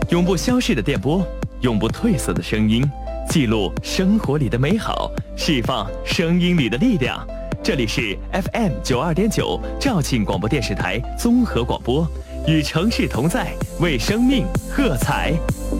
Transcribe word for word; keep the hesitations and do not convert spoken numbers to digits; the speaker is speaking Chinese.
永不消逝的电波，永不褪色的声音，记录生活里的美好，释放声音里的力量。这里是 F M 九二点九肇庆广播电视台综合广播，与城市同在，为生命喝彩。